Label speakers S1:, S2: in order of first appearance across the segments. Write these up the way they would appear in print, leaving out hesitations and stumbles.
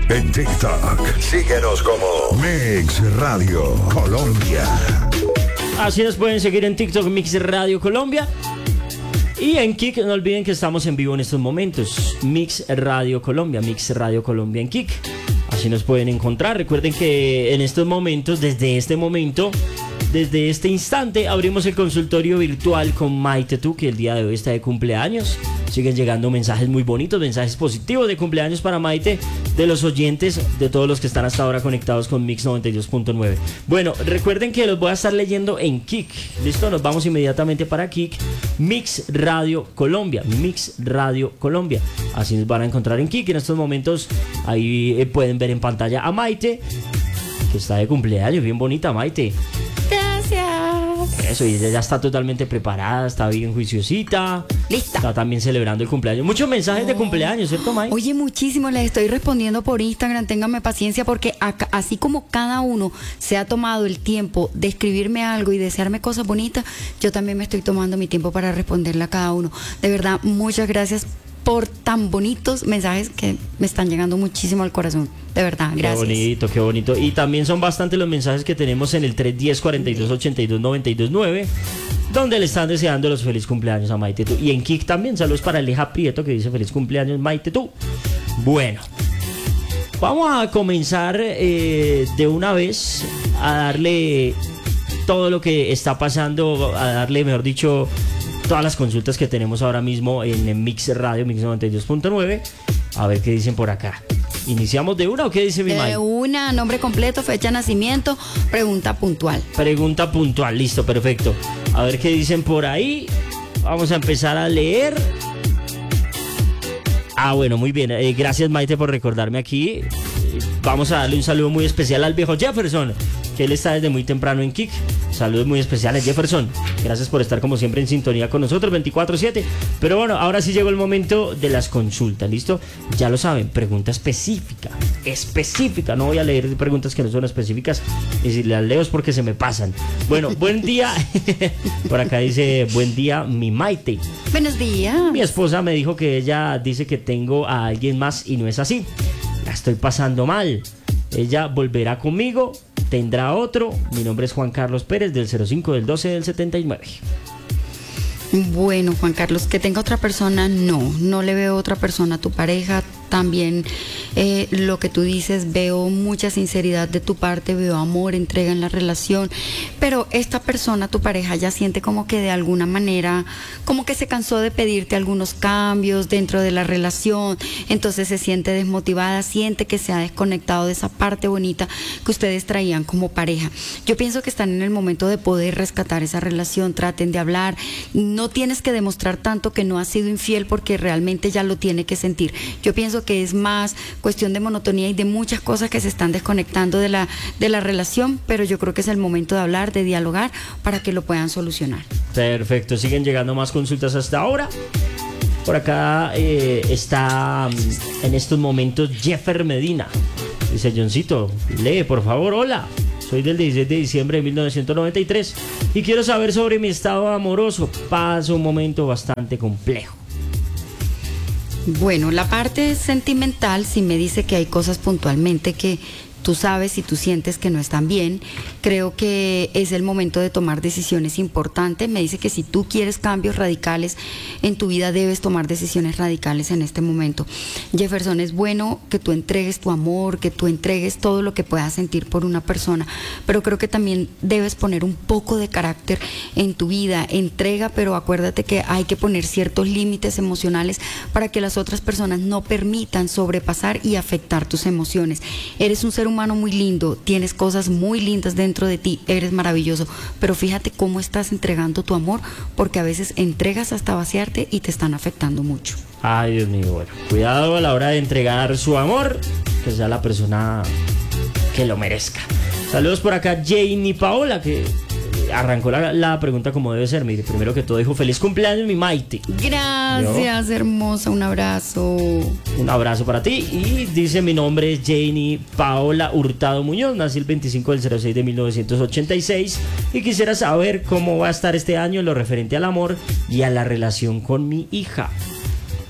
S1: En TikTok, síguenos como Mix Radio Colombia.
S2: Así nos pueden seguir en TikTok, Mix Radio Colombia. Y en Kik, no olviden que estamos en vivo en estos momentos. Mix Radio Colombia en Kik. Así nos pueden encontrar. Recuerden que en estos momentos, desde este instante, abrimos el consultorio virtual con Maite Tu, que el día de hoy está de cumpleaños. Siguen llegando mensajes muy bonitos, mensajes positivos de cumpleaños para Maite, de los oyentes, de todos los que están hasta ahora conectados con Mix 92.9. Bueno, recuerden que los voy a estar leyendo en Kik. ¿Listo? Nos vamos inmediatamente para Kik. Mix Radio Colombia. Así nos van a encontrar en Kik. En estos momentos ahí pueden ver en pantalla a Maite, que está de cumpleaños. Bien bonita, Maite. Eso, y ella ya está totalmente preparada, está bien juiciosita.
S3: Lista.
S2: Está también celebrando el cumpleaños. Muchos mensajes de cumpleaños, ¿cierto, May?
S3: Oye, muchísimo, les estoy respondiendo por Instagram. Ténganme paciencia porque así como cada uno se ha tomado el tiempo de escribirme algo y desearme cosas bonitas, yo también me estoy tomando mi tiempo para responderle a cada uno. De verdad, muchas gracias por tan bonitos mensajes que me están llegando muchísimo al corazón. De verdad, gracias.
S2: Qué bonito. Y también son bastantes los mensajes que tenemos en el 310-42-82-92-9, donde le están deseando los feliz cumpleaños a Maite Tu. Y en Kik también, saludos para Aleja Prieto, que dice feliz cumpleaños Maite Tu. Bueno, vamos a comenzar de una vez a darle todo lo que está pasando, a darle, mejor dicho, todas las consultas que tenemos ahora mismo en Mix Radio, Mix 92.9. A ver qué dicen por acá. ¿Iniciamos de una o qué dice mi May?
S3: De una, nombre completo, fecha de nacimiento, pregunta puntual.
S2: Pregunta puntual, listo, perfecto. A ver qué dicen por ahí. Vamos a empezar a leer. Bueno, muy bien. Gracias, Maite, por recordarme aquí. Vamos a darle un saludo muy especial al viejo Jefferson, que él está desde muy temprano en Kik. Saludos muy especiales, Jefferson. Gracias por estar como siempre en sintonía con nosotros 24/7. Pero bueno, ahora sí llegó el momento de las consultas, ¿listo? Ya lo saben, pregunta específica. No voy a leer preguntas que no son específicas, y si las leo es porque se me pasan. Bueno, buen día. Por acá dice, buen día, mi Maite.
S3: Buenos días.
S2: Mi esposa me dijo que ella dice que tengo a alguien más y no es así. La estoy pasando mal. Ella volverá conmigo, tendrá otro. Mi nombre es Juan Carlos Pérez, del 05 del 12 del 79.
S3: Bueno, Juan Carlos, que tenga otra persona, no le veo otra persona a tu pareja. También lo que tú dices, veo mucha sinceridad de tu parte, veo amor, entrega en la relación, pero esta persona, tu pareja, ya siente como que de alguna manera, como que se cansó de pedirte algunos cambios dentro de la relación, entonces se siente desmotivada, siente que se ha desconectado de esa parte bonita que ustedes traían como pareja. Yo pienso que están en el momento de poder rescatar esa relación, traten de hablar, no tienes que demostrar tanto que no has sido infiel porque realmente ya lo tiene que sentir. Yo pienso que es más cuestión de monotonía y de muchas cosas que se están desconectando de la relación, pero yo creo que es el momento de hablar, de dialogar para que lo puedan solucionar.
S2: Perfecto, siguen llegando más consultas hasta ahora. Por acá está en estos momentos Jeffer Medina. Dice, Johncito, lee por favor. Hola, soy del 16 de diciembre de 1993 y quiero saber sobre mi estado amoroso. Paso un momento bastante complejo.
S3: Bueno, la parte sentimental, si me dice que hay cosas puntualmente que tú sabes y tú sientes que no están bien, creo que es el momento de tomar decisiones importantes. Me dice que si tú quieres cambios radicales en tu vida, debes tomar decisiones radicales en este momento. Jefferson, es bueno que tú entregues tu amor, que tú entregues todo lo que puedas sentir por una persona, pero creo que también debes poner un poco de carácter en tu vida. Entrega, pero acuérdate que hay que poner ciertos límites emocionales para que las otras personas no permitan sobrepasar y afectar tus emociones. Eres un ser humano muy lindo, tienes cosas muy lindas dentro de ti, eres maravilloso, pero fíjate cómo estás entregando tu amor, porque a veces entregas hasta vaciarte y te están afectando mucho.
S2: Ay, Dios mío, bueno, cuidado a la hora de entregar su amor, que sea la persona que lo merezca. Saludos por acá, Janie Paola, que arrancó la pregunta como debe ser. Mire, primero que todo dijo, feliz cumpleaños, mi Maite.
S3: Gracias, ¿no? Hermosa, un abrazo.
S2: Un abrazo para ti. Y dice, mi nombre es Janie Paola Hurtado Muñoz, nací el 25 del 06 de 1986 y quisiera saber cómo va a estar este año en lo referente al amor y a la relación con mi hija.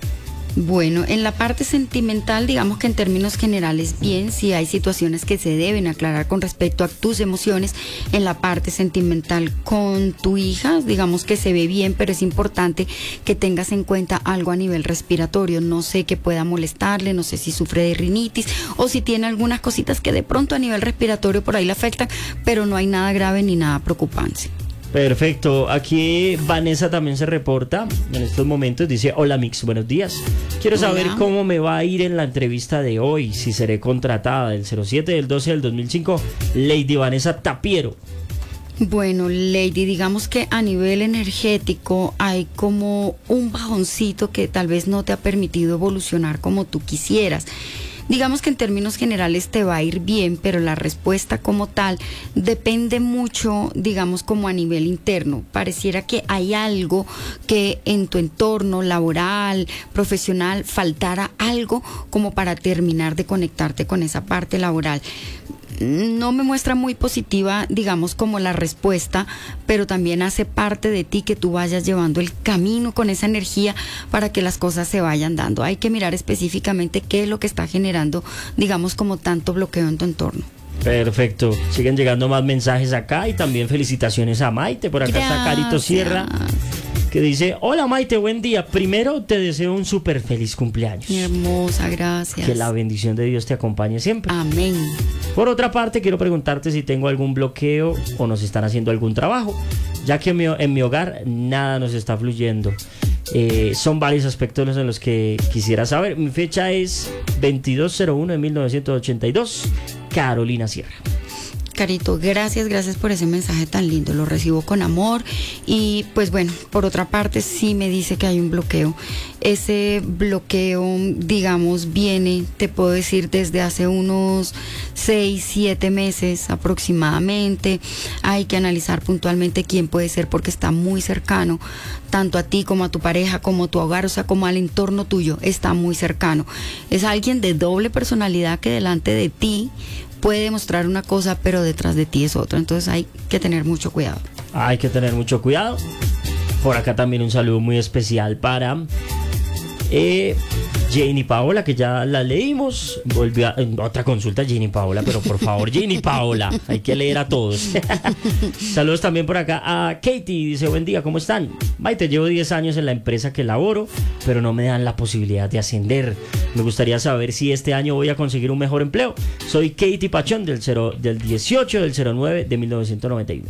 S3: Bueno, en la parte sentimental, digamos que en términos generales, bien, si hay situaciones que se deben aclarar con respecto a tus emociones, en la parte sentimental con tu hija, digamos que se ve bien, pero es importante que tengas en cuenta algo a nivel respiratorio. No sé qué pueda molestarle, no sé si sufre de rinitis o si tiene algunas cositas que de pronto a nivel respiratorio por ahí le afectan, pero no hay nada grave ni nada preocupante.
S2: Perfecto, aquí Vanessa también se reporta en estos momentos, dice: hola Mix, buenos días, quiero saber cómo me va a ir en la entrevista de hoy, si seré contratada del 07 del 12 del 2005, Lady Vanessa Tapiero.
S3: Bueno, Lady, digamos que a nivel energético hay como un bajoncito que tal vez no te ha permitido evolucionar como tú quisieras. Digamos que en términos generales te va a ir bien, pero la respuesta como tal depende mucho, digamos, como a nivel interno. Pareciera que hay algo que en tu entorno laboral, profesional, faltara algo como para terminar de conectarte con esa parte laboral. No me muestra muy positiva, digamos, como la respuesta, pero también hace parte de ti que tú vayas llevando el camino con esa energía para que las cosas se vayan dando. Hay que mirar específicamente qué es lo que está generando, digamos, como tanto bloqueo en tu entorno.
S2: Perfecto, siguen llegando más mensajes acá y también felicitaciones a Maite. Por acá está Carito Sierra, que dice: hola Maite, buen día. Primero te deseo un súper feliz cumpleaños.
S3: Mi hermosa, gracias.
S2: Que la bendición de Dios te acompañe siempre.
S3: Amén.
S2: Por otra parte, quiero preguntarte si tengo algún bloqueo o nos están haciendo algún trabajo, ya que en mi hogar nada nos está fluyendo. Son varios aspectos en los que quisiera saber. Mi fecha es 22/01 de 1982, Carolina Sierra.
S3: Carito, gracias por ese mensaje tan lindo, lo recibo con amor. Y pues bueno, por otra parte sí me dice que hay un bloqueo. Ese bloqueo, digamos, viene, te puedo decir, desde hace unos 6-7 meses aproximadamente. Hay que analizar puntualmente quién puede ser, porque está muy cercano, tanto a ti como a tu pareja, como a tu hogar, o sea, como al entorno tuyo, está muy cercano. Es alguien de doble personalidad que delante de ti puede demostrar una cosa, pero detrás de ti es otra. Entonces hay que tener mucho cuidado.
S2: Hay que tener mucho cuidado. Por acá también un saludo muy especial para Jane y Paola, que ya la leímos. Volvió a otra consulta, Jane y Paola, pero por favor, Jane y Paola, hay que leer a todos. Saludos también por acá a Katie, dice: buen día, ¿cómo están? Maite, llevo 10 años en la empresa que laboro, pero no me dan la posibilidad de ascender. Me gustaría saber si este año voy a conseguir un mejor empleo. Soy Katie Pachón del 18 del 09 de 1991.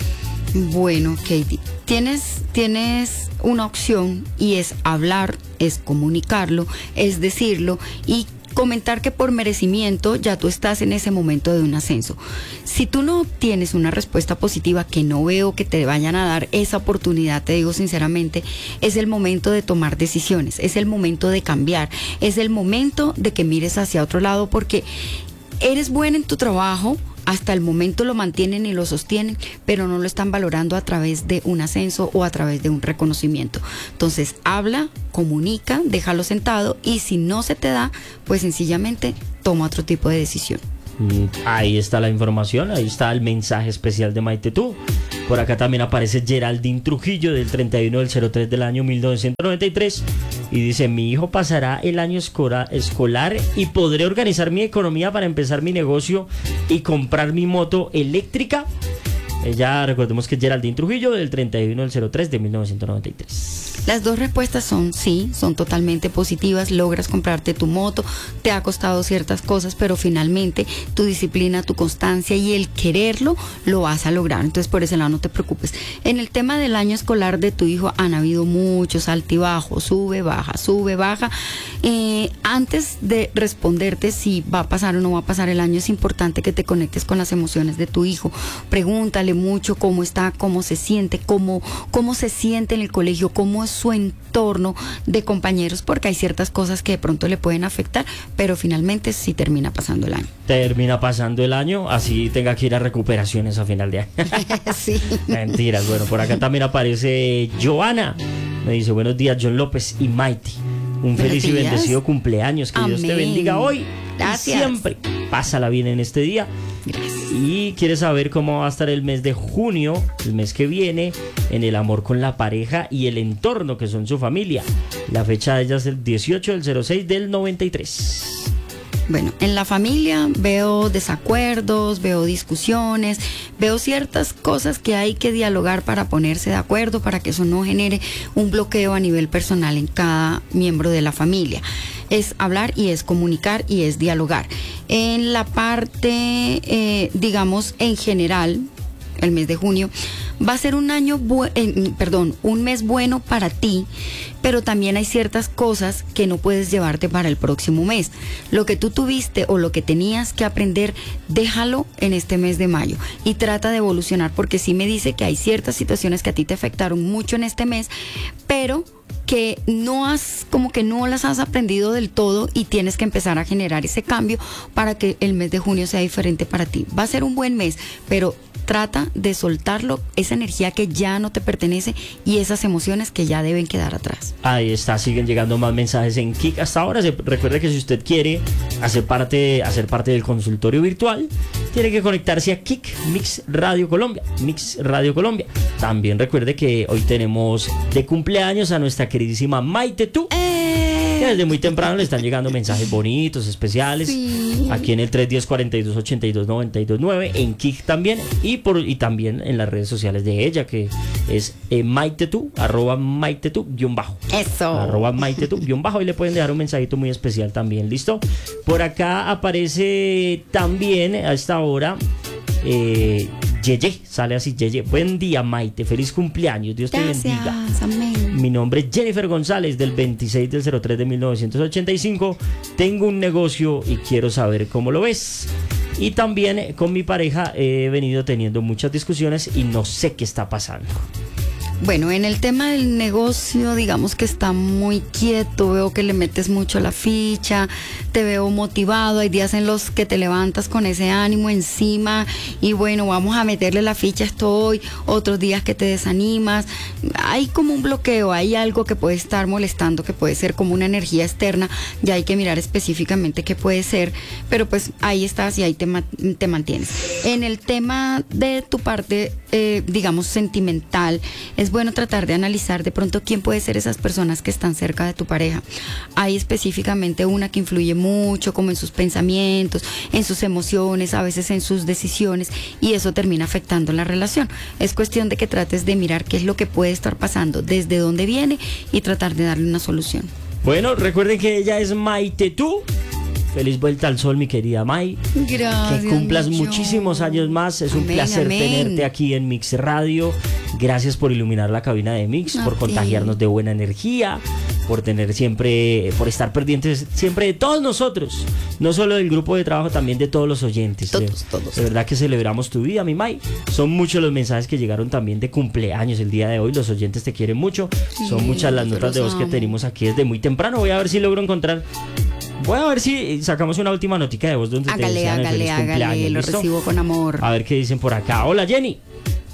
S3: Bueno, Katie, tienes una opción, y es hablar, es comunicarlo, es decirlo y comentar que por merecimiento ya tú estás en ese momento de un ascenso. Si tú no tienes una respuesta positiva, que no veo que te vayan a dar esa oportunidad, te digo sinceramente, es el momento de tomar decisiones, es el momento de cambiar, es el momento de que mires hacia otro lado, porque eres buena en tu trabajo. Hasta el momento lo mantienen y lo sostienen, pero no lo están valorando a través de un ascenso o a través de un reconocimiento. Entonces habla, comunica, déjalo sentado, y si no se te da, pues sencillamente toma otro tipo de decisión.
S2: Ahí está la información, ahí está el mensaje especial de Maite Tú. Por acá también aparece Geraldine Trujillo del 31 del 03 del año 1993 y dice: mi hijo pasará el año escolar y podré organizar mi economía para empezar mi negocio y comprar mi moto eléctrica. Ella, recordemos que es Geraldine Trujillo del 31 del 03 de 1993.
S3: Las dos respuestas son sí, son totalmente positivas. Logras comprarte tu moto, te ha costado ciertas cosas, pero finalmente tu disciplina, tu constancia y el quererlo lo vas a lograr. Entonces por ese lado no te preocupes. En el tema del año escolar de tu hijo han habido muchos altibajos, sube, baja, sube, baja. Antes de responderte si va a pasar o no va a pasar el año, es importante que te conectes con las emociones de tu hijo. Pregúntale mucho cómo está, cómo se siente, cómo se siente en el colegio, cómo es su entorno de compañeros, porque hay ciertas cosas que de pronto le pueden afectar, pero finalmente sí termina pasando el año.
S2: Termina pasando el año, así tenga que ir a recuperaciones a final de año.
S3: Sí.
S2: Mentiras. Bueno, por acá también aparece Joana. Me dice: buenos días, John López y Maite. Un feliz y bendecido cumpleaños. Que Dios te bendiga hoy.
S3: Gracias.
S2: Y siempre. Pásala bien en este día.
S3: Gracias.
S2: Y quiere saber cómo va a estar el mes de junio, el mes que viene, en el amor con la pareja y el entorno que son su familia. La fecha de ella es el 18/06/93.
S3: Bueno, en la familia veo desacuerdos, veo discusiones, veo ciertas cosas que hay que dialogar para ponerse de acuerdo, para que eso no genere un bloqueo a nivel personal en cada miembro de la familia. Es hablar y es comunicar y es dialogar. En la parte, digamos, en general, el mes de junio va a ser un mes bueno para ti, pero también hay ciertas cosas que no puedes llevarte para el próximo mes. Lo que tú tuviste o lo que tenías que aprender, déjalo en este mes de mayo y trata de evolucionar, porque sí me dice que hay ciertas situaciones que a ti te afectaron mucho en este mes, pero que no las has aprendido del todo y tienes que empezar a generar ese cambio para que el mes de junio sea diferente para ti. Va a ser un buen mes, pero trata de soltarlo, esa energía que ya no te pertenece y esas emociones que ya deben quedar atrás.
S2: Ahí está, siguen llegando más mensajes en Kik hasta ahora. Recuerde que si usted quiere hacer parte del consultorio virtual, tiene que conectarse a Kik Mix Radio Colombia. Mix Radio Colombia. También recuerde que hoy tenemos de cumpleaños a nuestra queridísima Maite Tu. Que desde muy temprano le están llegando mensajes bonitos, especiales. Sí. Aquí en el 310-42-82-92-9, en Kik también, y también en las redes sociales de ella, que es MaiteTu, @MaiteTu_.
S3: Eso.
S2: @MaiteTu_. Y le pueden dejar un mensajito muy especial también, ¿listo? Por acá aparece también a esta hora Yeye, sale así, Yeye. Buen día, Maite, feliz cumpleaños, Dios te bendiga.
S3: Amén.
S2: Mi nombre es Jennifer González, del 26/03/1985. Tengo un negocio y quiero saber cómo lo ves. Y también con mi pareja he venido teniendo muchas discusiones y no sé qué está pasando.
S3: Bueno, en el tema del negocio, digamos que está muy quieto, veo que le metes mucho la ficha, te veo motivado, hay días en los que te levantas con ese ánimo encima y bueno, vamos a meterle la ficha esto hoy, otros días que te desanimas, hay como un bloqueo, hay algo que puede estar molestando, que puede ser como una energía externa, ya hay que mirar específicamente qué puede ser, pero pues ahí estás y ahí te mantienes. En el tema de tu parte, digamos, sentimental, es bueno tratar de analizar de pronto quién puede ser esas personas que están cerca de tu pareja. Hay específicamente una que influye mucho como en sus pensamientos, en sus emociones, a veces en sus decisiones, y eso termina afectando la relación. Es cuestión de que trates de mirar qué es lo que puede estar pasando, desde dónde viene y tratar de darle una solución.
S2: Bueno, recuerden que ella es Maite Tu. Feliz vuelta al sol, mi querida May.
S3: Gracias.
S2: Que cumplas muchísimos años más. Es un placer tenerte aquí en Mix Radio. Gracias por iluminar la cabina de Mix, por contagiarnos de buena energía, por estar pendientes siempre de todos nosotros, no solo del grupo de trabajo, también de todos los oyentes.
S3: Todos.
S2: De verdad que celebramos tu vida, mi May. Son muchos los mensajes que llegaron también de cumpleaños el día de hoy. Los oyentes te quieren mucho. Son muchas las notas de voz que tenemos aquí desde muy temprano. Voy a ver si logro encontrar. Voy a ver si sacamos una última notica de voz donde te desean el feliz cumpleaños.
S3: Lo recibo con amor.
S2: A ver qué dicen por acá. Hola, Jenny.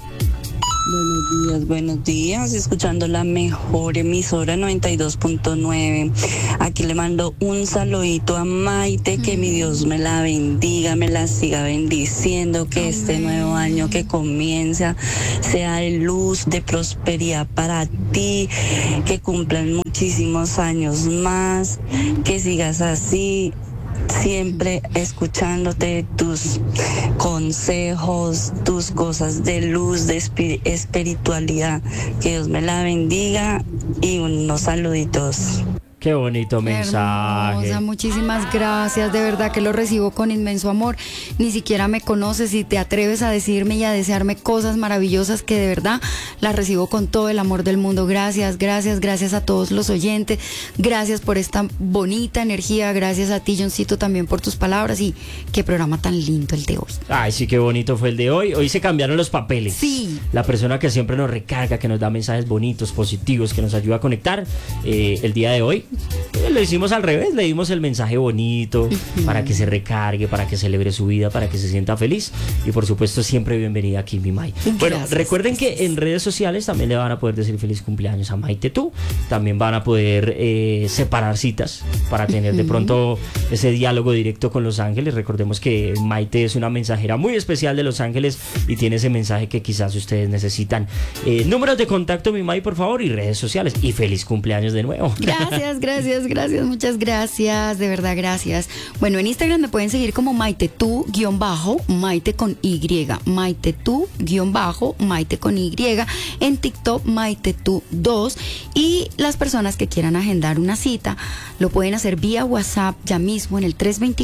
S4: Buenos días, escuchando la mejor emisora 92.9. Aquí le mando un saludito a Maite, que mi Dios me la bendiga, me la siga bendiciendo, que este nuevo año que comienza sea de luz, de prosperidad para ti, que cumplan muchísimos años más, que sigas así, siempre escuchándote, tus consejos, tus cosas de luz, de espiritualidad. Que Dios me la bendiga y unos saluditos.
S2: Qué bonito mensaje.
S3: Hermosa, muchísimas gracias, de verdad que lo recibo con inmenso amor. Ni siquiera me conoces y te atreves a decirme y a desearme cosas maravillosas que de verdad las recibo con todo el amor del mundo. Gracias a todos los oyentes, gracias por esta bonita energía, gracias a ti, Johncito, también por tus palabras, y qué programa tan lindo el de hoy.
S2: Ay, sí, qué bonito fue el de hoy. Hoy se cambiaron los papeles.
S3: Sí.
S2: La persona que siempre nos recarga, que nos da mensajes bonitos, positivos, que nos ayuda a conectar, el día de hoy Lo hicimos al revés, le dimos el mensaje bonito para que se recargue, para que celebre su vida, para que se sienta feliz. Y por supuesto, siempre bienvenida aquí, mi May. Bueno, recuerden que en redes sociales también le van a poder decir feliz cumpleaños a Maite tú. También van a poder separar citas para tener de pronto ese diálogo directo con Los Ángeles. Recordemos que Maite es una mensajera muy especial de Los Ángeles y tiene ese mensaje que quizás ustedes necesitan. Números de contacto, mi May, por favor, y redes sociales. Y feliz cumpleaños de nuevo.
S3: Gracias, muchas gracias, de verdad, gracias. Bueno, en Instagram me pueden seguir como MaiteTu_Maite con Y, MaiteTu_Maite con Y, en TikTok MaiteTu2, y las personas que quieran agendar una cita lo pueden hacer vía WhatsApp ya mismo en el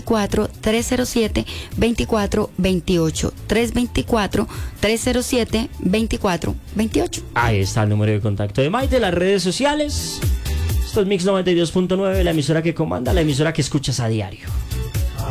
S3: 324-307-2428, 324-307-2428.
S2: Ahí está el número de contacto de Maite, las redes sociales. Esto es Mix 92.9, la emisora que comanda, la emisora que escuchas a diario.